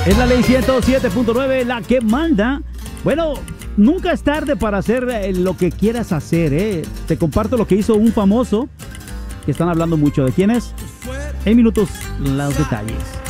Es la ley 107.9 la que manda. Bueno, nunca es tarde para hacer lo que quieras hacer, ¿eh? Te comparto lo que hizo un famoso que están hablando mucho. ¿De quién es? En minutos, los detalles.